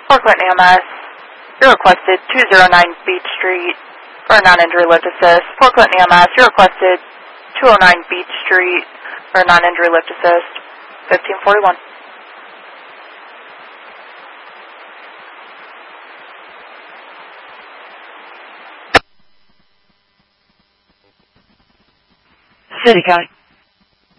Fort Clinton EMS, you're requested 209 Beach Street for a non-injury lift assist. Fort Clinton EMS, you're requested 209 Beach Street for a non-injury lift assist. 1541. City County.